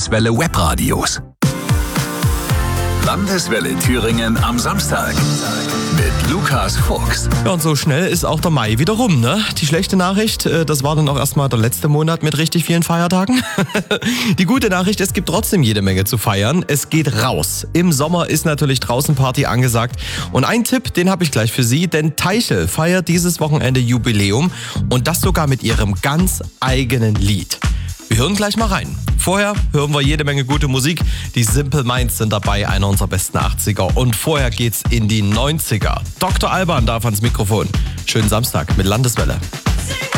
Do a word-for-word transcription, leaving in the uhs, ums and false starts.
Landeswelle Webradios. Landeswelle Thüringen am Samstag mit Lukas Fuchs. Ja, und so schnell ist auch der Mai wieder rum, ne? Die schlechte Nachricht, das war dann auch erstmal der letzte Monat mit richtig vielen Feiertagen. Die gute Nachricht, es gibt trotzdem jede Menge zu feiern. Es geht raus. Im Sommer ist natürlich draußen Party angesagt. Und ein Tipp, den habe ich gleich für Sie, denn Teichel feiert dieses Wochenende Jubiläum und das sogar mit ihrem ganz eigenen Lied. Wir hören gleich mal rein. Vorher hören wir jede Menge gute Musik. Die Simple Minds sind dabei, einer unserer besten achtziger. Und vorher geht's in die neunziger. Doktor Alban darf ans Mikrofon. Schönen Samstag mit Landeswelle.